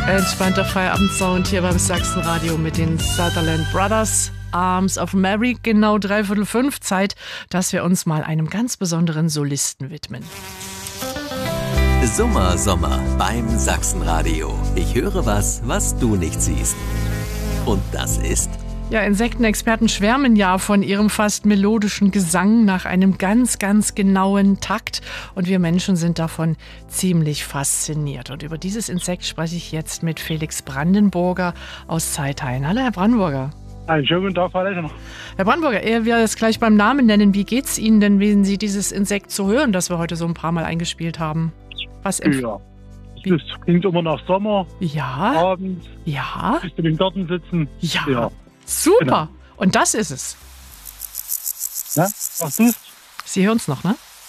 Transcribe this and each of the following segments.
Entspannter Feierabendsound hier beim Sachsenradio mit den Sutherland Brothers. Arms of Mary, genau 4:45 Zeit, dass wir uns mal einem ganz besonderen Solisten widmen. Sommer beim Sachsenradio. Ich höre was du nicht siehst. Und das ist... Ja, Insektenexperten schwärmen ja von ihrem fast melodischen Gesang nach einem ganz, ganz genauen Takt. Und wir Menschen sind davon ziemlich fasziniert. Und über dieses Insekt spreche ich jetzt mit Felix Brandenburger aus Zeithain. Hallo, Herr Brandenburger. Einen schönen guten Tag, Frau Lechner. Herr Brandenburger, ehe wir es gleich beim Namen nennen, wie geht's Ihnen denn, wenn Sie dieses Insekt so hören, das wir heute so ein paar Mal eingespielt haben? Was Ja, das klingt immer nach Sommer, Ja, abends, ja, bis wir im Garten sitzen. ja. Super. Genau. Und das ist es. Ja, was tust Sie hören es noch, ne?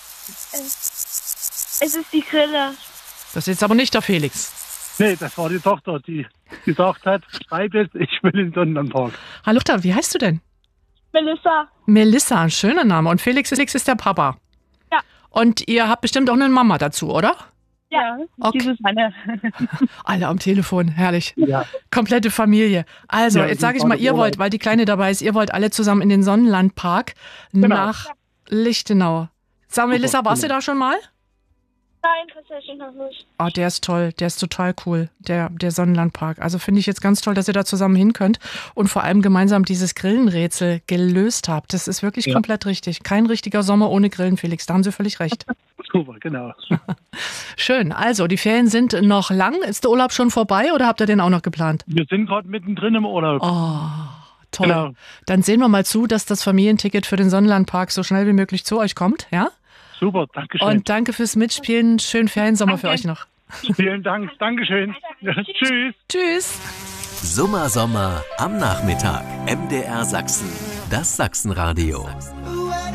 Es ist die Grille. Das ist jetzt aber nicht der Felix. Nee, das war die Tochter, die gesagt hat, schreib es, ich will in den Sonnenlandpark. Hallo, wie heißt du denn? Melissa. Melissa, ein schöner Name. Und Felix ist der Papa. Ja. Und ihr habt bestimmt auch eine Mama dazu, oder? Ja, Okay. dieses eine. Alle am Telefon, herrlich. Ja, Komplette Familie. Also, Ja, jetzt die sage ich fahren mal, im ihr Urlaub. wollt, weil die Kleine dabei ist, ihr wollt alle zusammen in den Sonnenlandpark nach Lichtenau. Sag Melissa, warst du da schon mal? Nein, tatsächlich noch nicht. Oh, der ist toll, der ist total cool, der Sonnenlandpark. Also finde ich jetzt ganz toll, dass ihr da zusammen hin könnt und vor allem gemeinsam dieses Grillenrätsel gelöst habt. Das ist wirklich komplett richtig. Kein richtiger Sommer ohne Grillen, Felix, da haben Sie völlig recht. super, genau. Schön, also die Ferien sind noch lang. Ist der Urlaub schon vorbei oder habt ihr den auch noch geplant? Wir sind gerade mittendrin im Urlaub. Oh, toll. Genau. Dann sehen wir mal zu, dass das Familienticket für den Sonnenlandpark so schnell wie möglich zu euch kommt, ja? Super, danke schön. Und danke fürs Mitspielen. Schönen Feriensommer für euch noch. Vielen Dank, Dankeschön. Ja, tschüss. Tschüss. Sommer am Nachmittag. MDR Sachsen. Das Sachsenradio.